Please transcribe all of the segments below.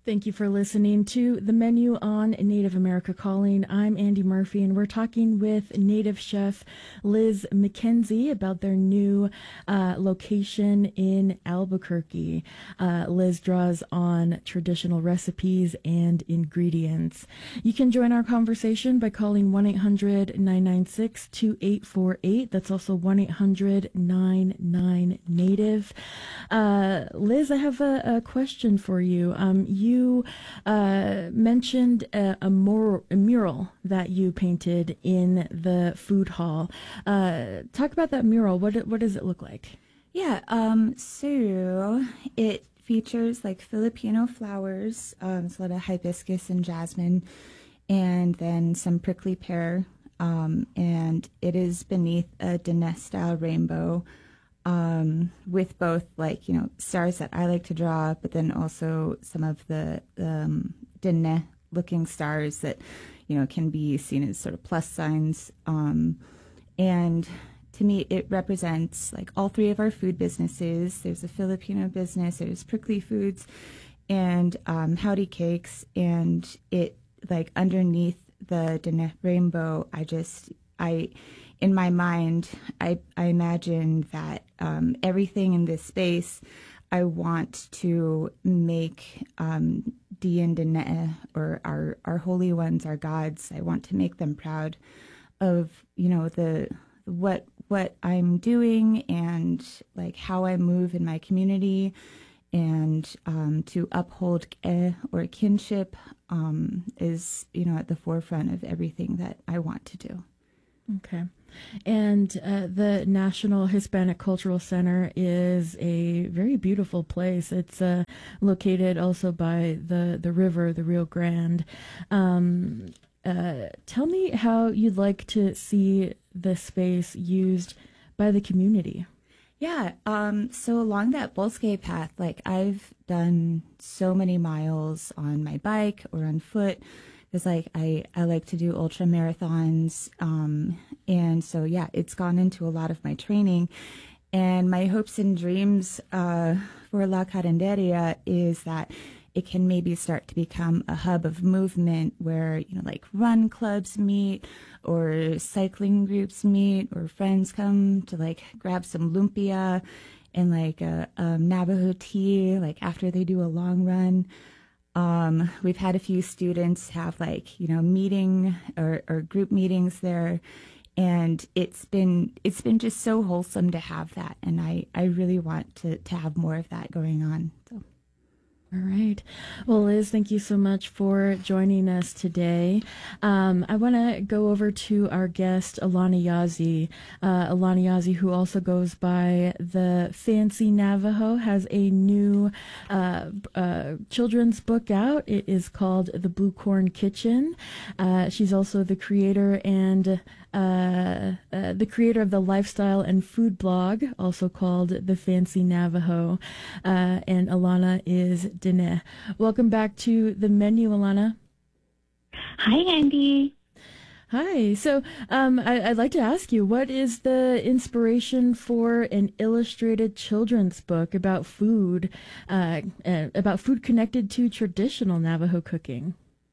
Thank you for listening to The Menu on Native America Calling. I'm Andy Murphy, and we're talking with Native chef Liz McKenzie about their new location in Albuquerque. Liz draws on traditional recipes and ingredients. You can join our conversation by calling 1-800-996-2848. That's also 1-800-99-NATIVE. Liz, I have a question for you. You mentioned a mural that you painted in the food hall. Talk about that mural. What does it look like? Yeah, so it features like Filipino flowers, it's a lot of hibiscus and jasmine, and then some prickly pear, and it is beneath a Diné-style rainbow, with both stars that I like to draw, but then also some of the Diné looking stars that, can be seen as sort of plus signs. And to me, it represents like all three of our food businesses. There's a Filipino business, there's Prickly Foods, and Howdy Cakes. And it, like, underneath the Diné rainbow, in my mind, I imagine that everything in this space, I want to make Dian Diné, or our holy ones, our gods. I want to make them proud of what I'm doing and like how I move in my community, and to uphold or kinship is at the forefront of everything that I want to do. Okay. And the National Hispanic Cultural Center is a very beautiful place. It's located also by the river, the Rio Grande. Tell me how you'd like to see the space used by the community. Yeah, so along that Bosque path, like, I've done so many miles on my bike or on foot. Because I like to do ultra marathons, and so yeah, it's gone into a lot of my training. And my hopes and dreams for La Carinderia is that it can maybe start to become a hub of movement where like run clubs meet, or cycling groups meet, or friends come to like grab some lumpia and like a Navajo tea like after they do a long run. We've had a few students have meeting or group meetings there, and it's been just so wholesome to have that, and I really want to have more of that going on. So. All right. Well, Liz, thank you so much for joining us today. I want to go over to our guest, Alana Yazzie. Alana Yazzie, who also goes by the Fancy Navajo, has a new children's book out. It is called The Blue Corn Kitchen. She's also the creator and the creator of the lifestyle and food blog, also called The Fancy Navajo. And Alana is Diné. Welcome back to The Menu, Alana. Hi, Andy. Hi. So I'd like to ask you, what is the inspiration for an illustrated children's book about food connected to traditional Navajo cooking?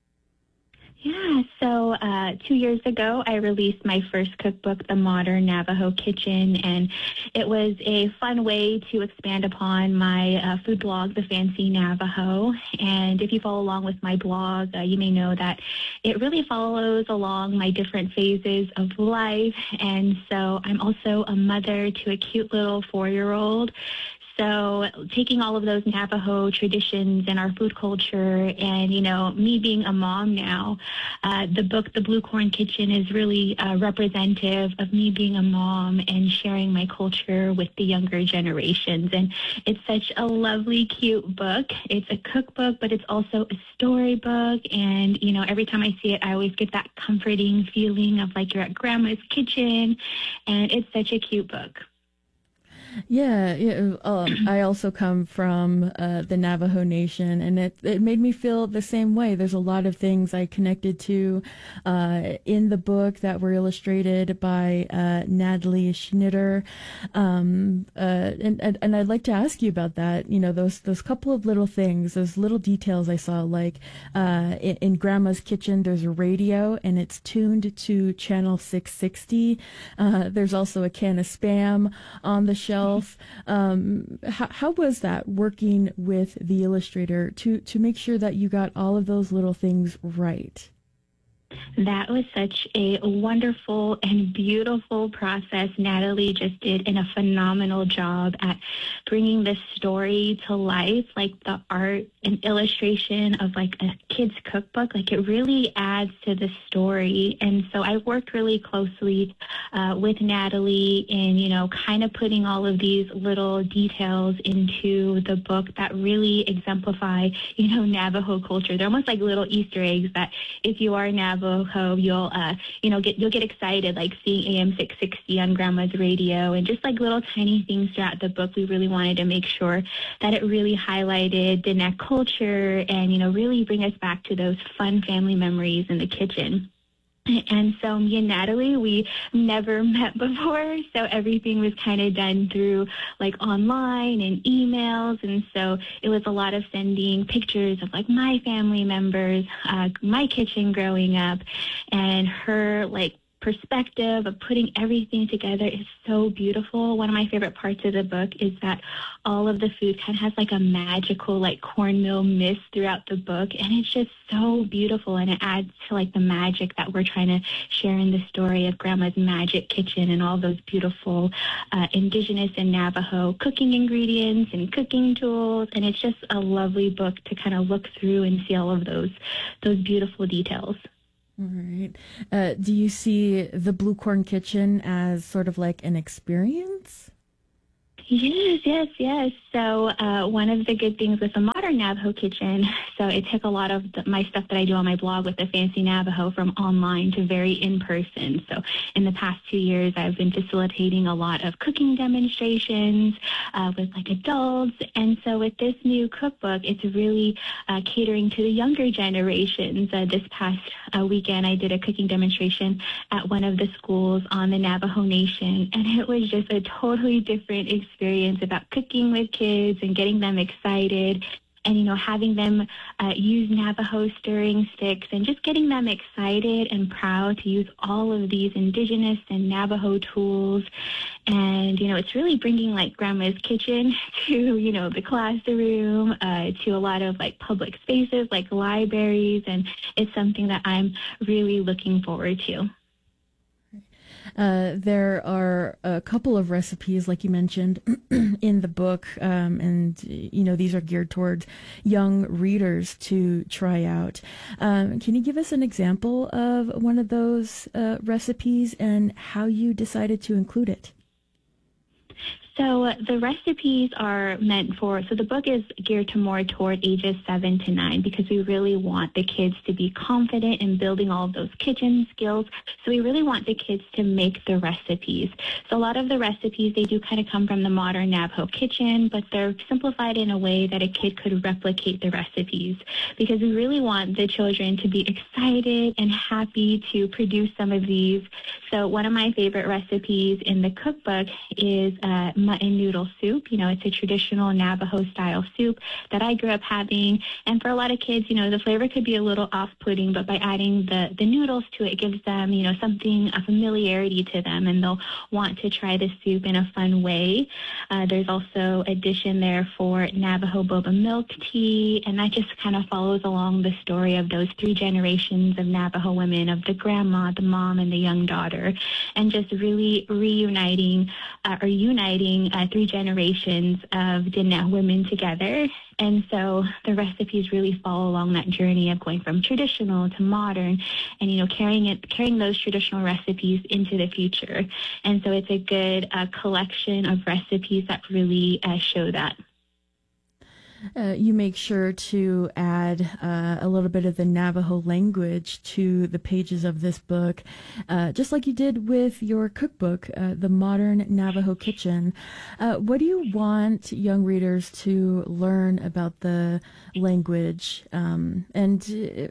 Yeah, so 2 years ago, I released my first cookbook, The Modern Navajo Kitchen, and it was a fun way to expand upon my food blog, The Fancy Navajo. And if you follow along with my blog, you may know that it really follows along my different phases of life. And so I'm also a mother to a cute little 4-year-old. So taking all of those Navajo traditions and our food culture and, me being a mom now, the book, The Blue Corn Kitchen, is really representative of me being a mom and sharing my culture with the younger generations. And it's such a lovely, cute book. It's a cookbook, but it's also a storybook. And, every time I see it, I always get that comforting feeling of like you're at grandma's kitchen. And it's such a cute book. Yeah, yeah. I also come from the Navajo Nation, and it made me feel the same way. There's a lot of things I connected to in the book that were illustrated by Natalie Schnitter, and I'd like to ask you about that. You know, those couple of little things, those little details I saw, like in Grandma's kitchen, there's a radio, and it's tuned to channel 660. There's also a can of Spam on the shelf. How was that working with the illustrator to make sure that you got all of those little things right? That was such a wonderful and beautiful process. Natalie just did a phenomenal job at bringing this story to life, like the art and illustration of like a kid's cookbook. Like it really adds to the story. And so I worked really closely with Natalie in, you know, kind of putting all of these little details into the book that really exemplify, you know, Navajo culture. They're almost like little Easter eggs that if you are Navajo, you'll get excited, like seeing AM 660 on Grandma's radio, and just like little tiny things throughout the book. We really wanted to make sure that it really highlighted Diné culture and, you know, really bring us back to those fun family memories in the kitchen. And so me and Natalie, we never met before, so everything was kind of done through like online and emails. And so it was a lot of sending pictures of like my family members, my kitchen growing up, and her like perspective of putting everything together is so beautiful. One of my favorite parts of the book is that all of the food kind of has like a magical like cornmeal mist throughout the book, and it's just so beautiful, and it adds to like the magic that we're trying to share in the story of Grandma's magic kitchen and all those beautiful indigenous and Navajo cooking ingredients and cooking tools. And it's just a lovely book to kind of look through and see all of those beautiful details. All right. Do you see the Blue Corn Kitchen as sort of like an experience? Yes. So one of the good things with the modern Navajo kitchen, so it took a lot of my stuff that I do on my blog with the Fancy Navajo from online to very in-person. So in the past 2 years, I've been facilitating a lot of cooking demonstrations with like adults. And so with this new cookbook, it's really catering to the younger generations. This past weekend, I did a cooking demonstration at one of the schools on the Navajo Nation, and it was just a totally different experience about cooking with kids and getting them excited, and, you know, having them use Navajo stirring sticks and just getting them excited and proud to use all of these indigenous and Navajo tools. And, you know, it's really bringing like Grandma's kitchen to, you know, the classroom, to a lot of like public spaces like libraries. And it's something that I'm really looking forward to. There are a couple of recipes, like you mentioned, in the book, and, you know, these are geared towards young readers to try out. Can you give us an example of one of those recipes and how you decided to include it? So the recipes are meant for, so the book is geared to more toward ages 7 to 9 because we really want the kids to be confident in building all of those kitchen skills. So we really want the kids to make the recipes. So a lot of the recipes, they do kind of come from the modern Navajo kitchen, but they're simplified in a way that a kid could replicate the recipes because we really want the children to be excited and happy to produce some of these. So one of my favorite recipes in the cookbook is mutton noodle soup. You know, it's a traditional Navajo style soup that I grew up having. And for a lot of kids, you know, the flavor could be a little off-putting, but by adding the noodles to it, it gives them, you know, something, a familiarity to them, and they'll want to try the soup in a fun way. There's also a dish in there for Navajo boba milk tea, and that just kind of follows along the story of those 3 generations of Navajo women, of the grandma, the mom, and the young daughter, and just really uniting 3 generations of Diné women together. And so the recipes really follow along that journey of going from traditional to modern and, you know, carrying those traditional recipes into the future. And so it's a good collection of recipes that really show that. You make sure to add a little bit of the Navajo language to the pages of this book, just like you did with your cookbook, The Modern Navajo Kitchen. What do you want young readers to learn about the language, and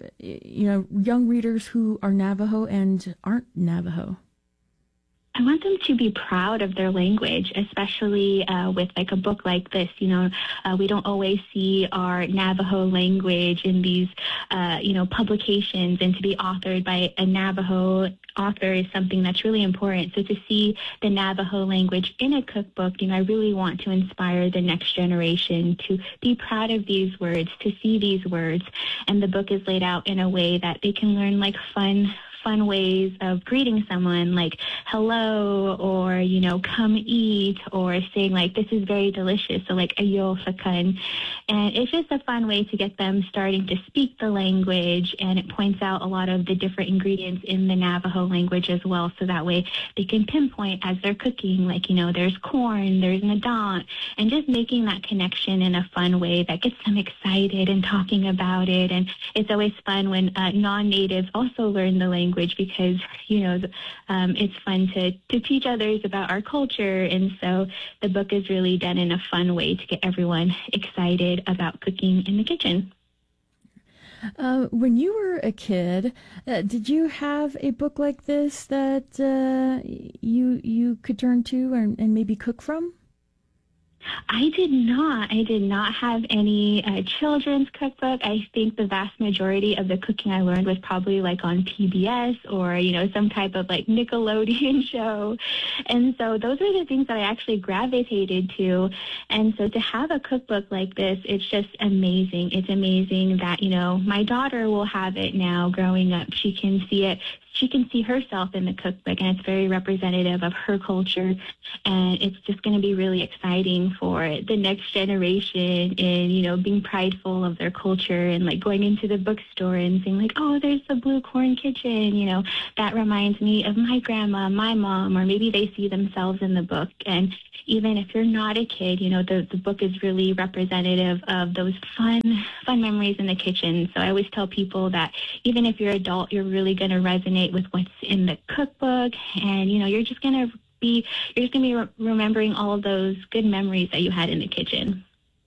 young readers who are Navajo and aren't Navajo? I want them to be proud of their language, especially with like a book like this. We don't always see our Navajo language in these, publications, and to be authored by a Navajo author is something that's really important. So to see the Navajo language in a cookbook, I really want to inspire the next generation to be proud of these words, to see these words. And the book is laid out in a way that they can learn like fun ways of greeting someone, like hello, or come eat, or saying like this is very delicious, so like ayo fakan. And it's just a fun way to get them starting to speak the language, and it points out a lot of the different ingredients in the Navajo language as well, so that way they can pinpoint as they're cooking, like there's corn, there's nadant, and just making that connection in a fun way that gets them excited and talking about it. And it's always fun when non-natives also learn the language, because it's fun to teach others about our culture. And so the book is really done in a fun way to get everyone excited about cooking in the kitchen. When you were a kid, did you have a book like this that you could turn to and maybe cook from? I did not. I did not have any children's cookbook. I think the vast majority of the cooking I learned was probably like on PBS or, some type of like Nickelodeon show. And so those are the things that I actually gravitated to. And so to have a cookbook like this, it's just amazing. It's amazing that, my daughter will have it now growing up. She can see it. She can see herself in the cookbook, and it's very representative of her culture. And it's just going to be really exciting for the next generation in, being prideful of their culture, and like going into the bookstore and saying like, oh, there's the Blue Corn Kitchen. That reminds me of my grandma, my mom, or maybe they see themselves in the book. And even if you're not a kid, the book is really representative of those fun memories in the kitchen. So I always tell people that even if you're an adult, you're really going to resonate with what's in the cookbook, and you're just going to be remembering all of those good memories that you had in the kitchen.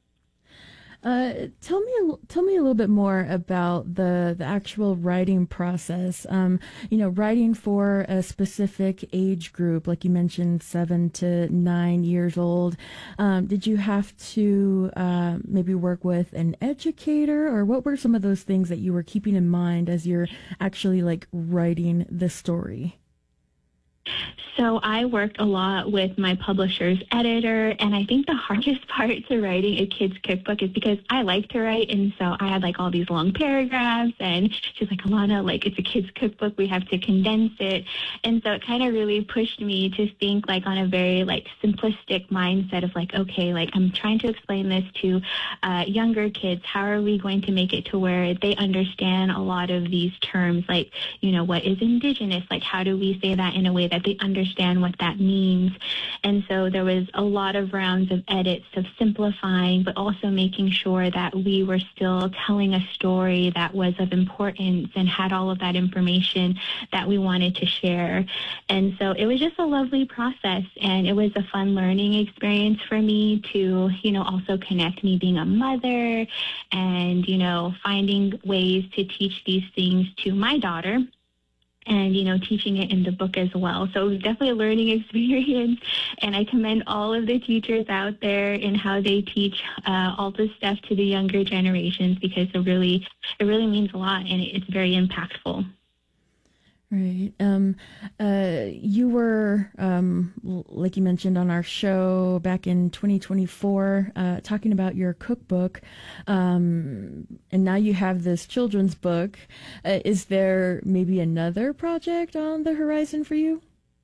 Tell me a little bit more about the actual writing process. Writing for a specific age group, like you mentioned, 7 to 9 years old. Did you have to maybe work with an educator, or what were some of those things that you were keeping in mind as you're actually like writing the story? So I worked a lot with my publisher's editor, and I think the hardest part to writing a kid's cookbook is because I like to write, and so I had like all these long paragraphs, and she's like, Alana, like it's a kid's cookbook, we have to condense it. And so it kind of really pushed me to think like on a very like simplistic mindset of like, okay, like I'm trying to explain this to younger kids. How are we going to make it to where they understand a lot of these terms, like, what is indigenous? Like, how do we say that in a way that they understand what that means? And so there was a lot of rounds of edits of simplifying, but also making sure that we were still telling a story that was of importance and had all of that information that we wanted to share. And so it was just a lovely process, and it was a fun learning experience for me to, also connect me being a mother and, finding ways to teach these things to my daughter, and, teaching it in the book as well. So it was definitely a learning experience, and I commend all of the teachers out there in how they teach all this stuff to the younger generations, because it really means a lot, and it's very impactful. Right. You were, like you mentioned on our show back in 2024, talking about your cookbook, and now you have this children's book. Is there maybe another project on the horizon for you?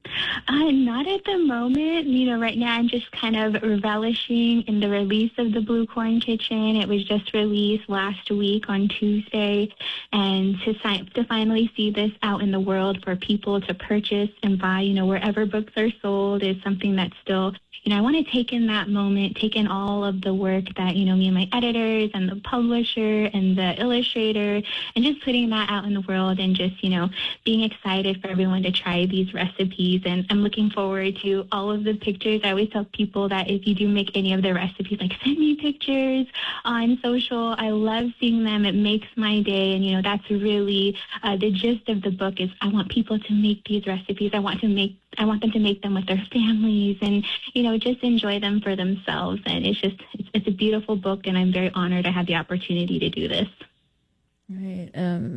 Not at the moment. Right now I'm just kind of relishing in the release of the Blue Corn Kitchen. It was just released last week on Tuesday, and to finally see this out in the world for people to purchase and buy, wherever books are sold is something that's still, I want to take in that moment, take in all of the work that, me and my editors and the publisher and the illustrator, and just putting that out in the world and just, being excited for everyone to try these recipes. And I'm looking forward to all of the pictures. I always tell people that if you do make any of the recipes, send me pictures on social. I love seeing them. It makes my day. And, that's really the gist of the book is I want people to make these recipes. I want them to make them with their families and, just enjoy them for themselves. And it's a beautiful book, and I'm very honored to have the opportunity to do this. Right.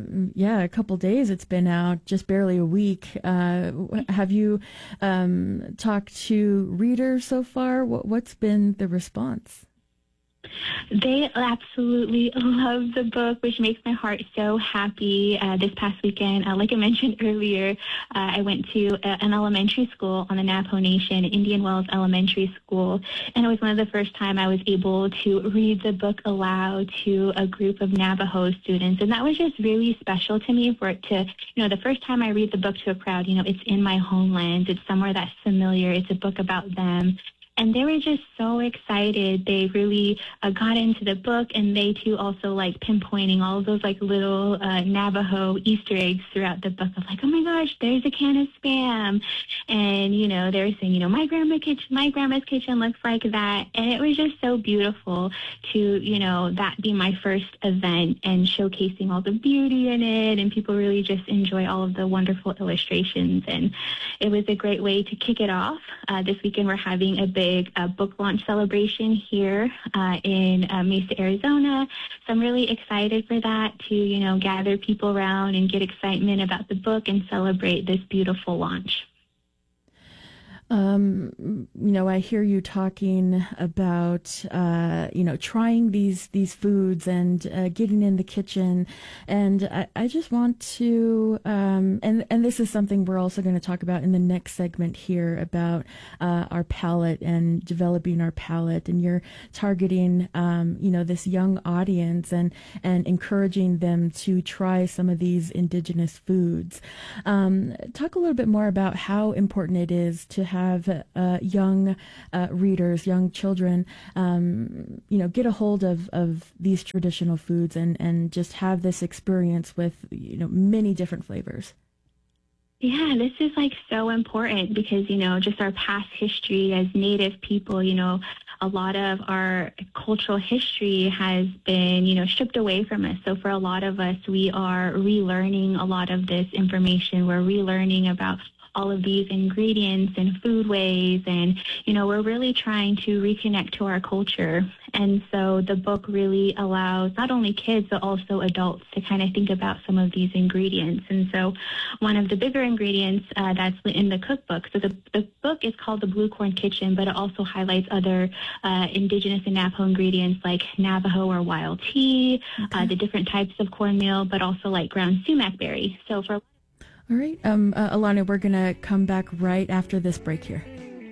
A couple days it's been out, just barely a week. Have you talked to readers so far? What's been the response? They absolutely love the book, which makes my heart so happy. This past weekend, like I mentioned earlier, I went to an elementary school on the Navajo Nation, Indian Wells Elementary School, and it was one of the first time I was able to read the book aloud to a group of Navajo students, and that was just really special to me for it to, the first time I read the book to a crowd, it's in my homeland, it's somewhere that's familiar, it's a book about them. And they were just so excited. They really got into the book, and they too also pinpointing all of those little Navajo Easter eggs throughout the book of oh my gosh, there's a can of Spam, and they were saying my grandma's kitchen looks like that, and it was just so beautiful to that be my first event and showcasing all the beauty in it, and people really just enjoy all of the wonderful illustrations, and it was a great way to kick it off. This weekend we're having a big book launch celebration here in Mesa, Arizona. So I'm really excited for that to, gather people around and get excitement about the book and celebrate this beautiful launch. I hear you talking about, trying these foods and getting in the kitchen. And I just want to, and this is something we're also going to talk about in the next segment here about our palate and developing our palate. And you're targeting, this young audience and encouraging them to try some of these indigenous foods. Talk a little bit more about how important it is to have young readers, young children, get a hold of these traditional foods and just have this experience with, many different flavors. Yeah, this is so important because, just our past history as Native people, a lot of our cultural history has been, stripped away from us. So for a lot of us, we are relearning a lot of this information. We're relearning about all of these ingredients and foodways, and we're really trying to reconnect to our culture. And so the book really allows not only kids but also adults to kind of think about some of these ingredients. And so one of the bigger ingredients that's in the cookbook, so the book is called The Blue Corn Kitchen, but it also highlights other indigenous and Navajo ingredients like Navajo or wild tea, the different types of cornmeal, but also ground sumac berry. So for all right, Alana, we're going to come back right after this break here.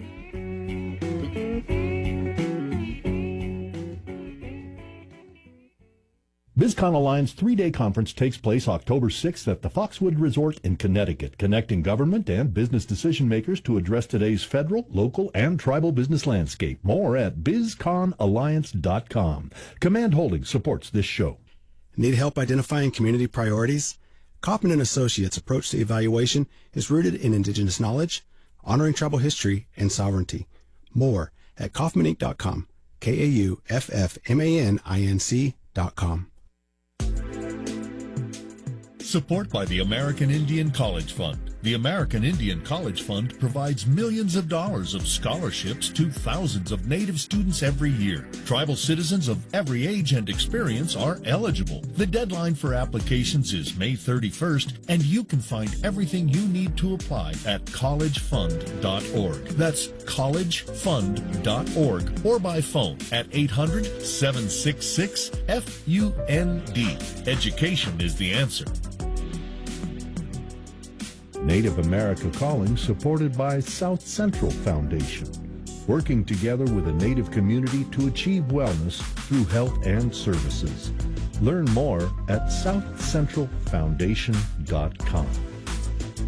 BizCon Alliance 3-day conference takes place October 6th at the Foxwood Resort in Connecticut, connecting government and business decision makers to address today's federal, local, and tribal business landscape. More at bizconalliance.com. Command Holdings supports this show. Need help identifying community priorities? Kaufman & Associates' approach to evaluation is rooted in indigenous knowledge, honoring tribal history, and sovereignty. More at kaufmaninc.com, KAUFFMANINC.com. Support by the American Indian College Fund. The American Indian College Fund provides millions of dollars of scholarships to thousands of Native students every year. Tribal citizens of every age and experience are eligible. The deadline for applications is May 31st, and you can find everything you need to apply at collegefund.org. That's collegefund.org or by phone at 800-766-FUND. Education is the answer. Native America Calling, supported by South Central Foundation, working together with a Native community to achieve wellness through health and services. Learn more at southcentralfoundation.com.